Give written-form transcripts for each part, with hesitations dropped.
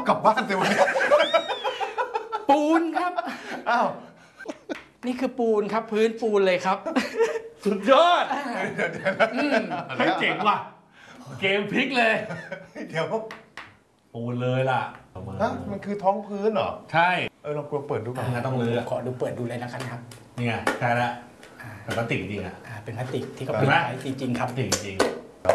กลับบ้านเดี๋ยววันนี้ปูนครับอ้าวนี่คือปูนครับพื้นปูนเลยครับสุดยอดให้เจ๋งว่ะเกมพลิกเลยเดี๋ยวปูนเลยล่ะมันคือท้องพื้นเหรอใช่เรากลัวเปิดดูก่อนต้องเลยขอดูเปิดดูเลยนะครับนี่ไงใช่แล้วเป็นพลาสติกจริงอ่ะเป็นพลาสติกที่เขาปิดไว้จริงๆครับจริง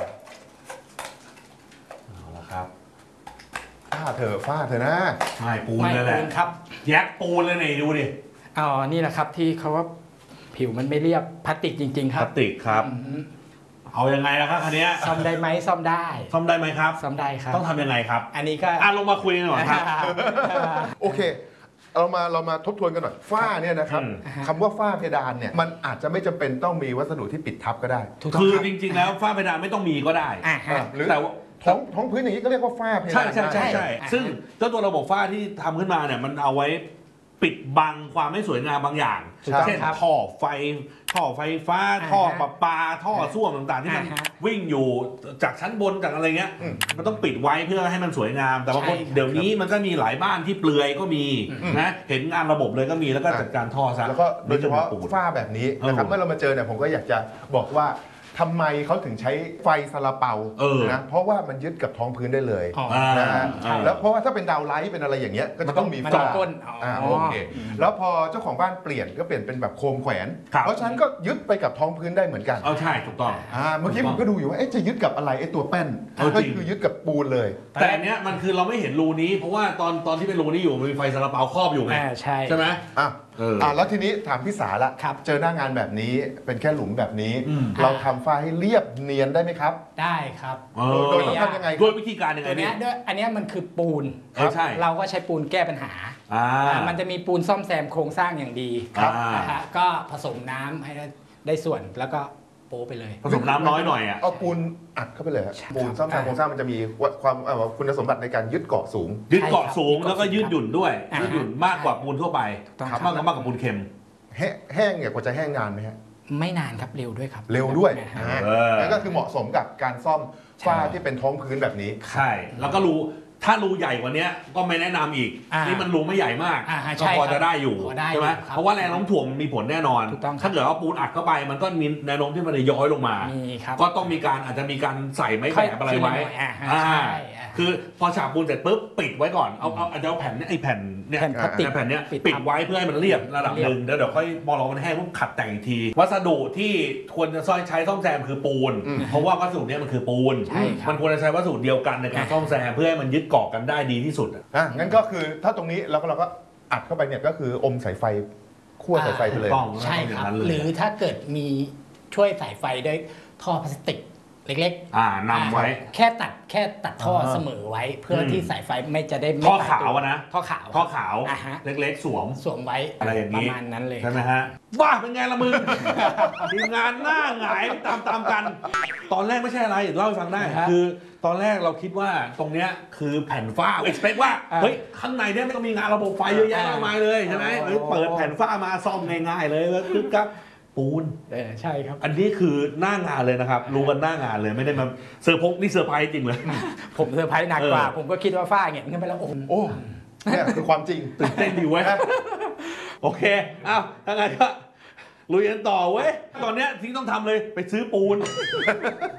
เอาละครับฟาดเถอะนะไม่ปูนเลยแหละครับแยกปูนเลยนี่ดูดิอ๋อนี่แหละครับที่เขาว่าผิวมันไม่เรียบพลาสติกจริงๆครับพลาสติกครับเอายังไงล่ะครับคันนี้ซ่อมได้ไหมซ่อมได้ไหมครับซ่อมได้ครับต้องทำยังไงครับอันนี้ก็ลงมาคุยกันหน่อยครับโอเคเรามาทบทวนกันหน่อยฝ้าเนี่ยนะครับคำว่าฝ้าเพดานเนี่ยมันอาจจะไม่จำเป็นต้องมีวัสดุที่ปิดทับก็ได้คือจริงๆแล้วฝ้าเพดานไม่ต้องมีก็ได้หรือแต่ว่าท้องพื้นอย่างนี้ก็เรียกว่าฝ้าเพดานใช่ซึ่งเจ้าตัวระบบฝ้าที่ทำขึ้นมาเนี่ยมันเอาไว้ปิดบังความไม่สวยงามบางอย่างเช่นท่อไฟฟ้าท่อประปาท่อส้วมต่างๆที่มันวิ่งอยู่จากชั้นบนจากอะไรเงี้ยมันต้องปิดไว้เพื่อให้มันสวยงามแต่ว่าเดี๋ยวนี้มันก็มีหลายบ้านที่เปลือยก็มีนะเห็นงานระบบเลยก็มีแล้วก็จัดการท่อซะแล้วก็โดยเฉพาะฝ้าแบบนี้นะครับเมื่อเรามาเจอเนี่ยผมก็อยากจะบอกว่าทำไมเขาถึงใช้ไฟซาลาเปานะเพราะว่ามันยึดกับท้องพื้นได้เลยนะฮะแล้วเพราะว่าถ้าเป็นดาวไลท์เป็นอะไรอย่างเงี้ยก็จะต้องมีฝ้าก้นโอเคแล้วพอเจ้าของบ้านเปลี่ยนก็เปลี่ยนเป็นแบบโคมแขวนเพราะฉะนั้นก็ยึดไปกับท้องพื้นได้เหมือนกันใช่ถูกต้องเมื่อกี้ผมก็ดูอยู่ว่าจะยึดกับอะไรไอ้ตัวแป้นก็คือยึดกับปูนเลยแต่อันเนี้ยมันคือเราไม่เห็นรูนี้เพราะว่าตอนที่เป็นรูนี้อยู่มันมีไฟซาลาเปาครอบอยู่ไงใช่ไหมแล้วทีนี้ถามพี่สาละเจอหน้างานแบบนี้เป็นแค่หลุมแบบนี้เราทำฝ้าให้เรียบเนียนได้ไหมครับได้ครับโดยต้องทำยังไงด้วยวิธีการยังไงเนี่ยอันนี้มันคือปูนใช่เราก็ใช้ปูนแก้ปัญหามันจะมีปูนซ่อมแซมโครงสร้างอย่างดีก็ผสมน้ำให้ได้ส่วนแล้วก็โป๊ไปเลยผสมน้ำน้อยหน่อยเอาปูนอัดเข้าไปเลยปูนซ่อมแซมโครงสร้างมันจะมีความคุณสมบัติในการยึดเกาะสูงแล้วก็ยืดหยุ่นด้วยยืดหยุ่นมากกว่าปูนทั่วไปมากกว่าปูนเค็มแห้งเนี่ยกว่าจะแห้งนานไหมฮะไม่นานครับเร็วด้วยครับเร็วด้วยนั่นก็คือเหมาะสมกับการซ่อมฝ้าที่เป็นท้องพื้นแบบนี้ใช่แล้วก็ถ้ารูใหญ่กว่านี้ก็ไม่แนะนำอีกนี่มันรูไม่ใหญ่มากก็พอจะได้อยู่ใช่ไหมเพราะว่าแรงโน้มถ่วงมีผลแน่นอนถ้าเกิดว่าปูนอัดเข้าไปมันก็มีแนวโน้มที่มันจะย้อยลงมาก็ต้องอาจจะมีการใส่ไม้แกะอะไรไว้คือพอฉาบปูนเสร็จปุ๊บปิดไว้ก่อนอาจจะเอาแผ่นนี้แผ่นพลาสติกแผ่นนี้ปิดไว้เพื่อให้มันเรียบระดับหนึ่งเดี๋ยวค่อยพอเรามันแห้งปุ๊บขัดแต่งอีกทีวัสดุที่ควรจะใช้ซ่อมแซมคือปูนเพราะว่าวัสดุนี้มันคือปูนมันควรจะใช้วัสดุเดียวกันในการซ่อมแซมเพื่อให้มันยึดเกาะกันได้ดีที่สุดงั้นก็คือถ้าตรงนี้เราก็อัดเข้าไปเนี่ยก็คืออมสายไฟขั้วสายไฟไปเลยใช่ครับหรือถ้าเกิดมีช่วยสายไฟด้วยท่อพลาสติกเล็กๆนำไว้แค่ตัดท่อเสมอไว้เพื่อที่สายไฟไม่จะได้ท่อขาวนะท่อขาวเล็กๆสวมไว้อะไรอย่างนี้ประมาณนั้นเลยใช่ไหมฮะว่าเป็นไงละมึงทีมงานหน้าหงายตามกันตอนแรกไม่ใช่อะไรเล่าให้ฟังได้คือตอนแรกเราคิดว่าตรงเนี้ยคือแผ่นฝ้าเอ็กซ์เพคว่าเฮ้ยข้างในเนี่ยไม่ต้องมีงานระบบไฟเยอะแยะมากมายเลยใช่ไหมเปิดแผ่นฝ้ามาซ่อมง่ายๆเลยแล้วปึ๊บครับปูนใช่ครับอันนี้คือหน้างานเลยนะครับรู้กันหน้างานเลยไม่ได้มาเซอร์ไพรส์จริงเลยผมเซอร์ไพรส์หนักกว่าผมก็คิดว่าฝ้าเงี้ยขึ้นไปแล้วโอ้เนี่ยคือความจริงตื่นเต้นดีเว้ยโอเคถ้างั้นก็ลุยกันต่อเว้ยตอนนี้ที่ต้องทำเลยไปซื้อปูน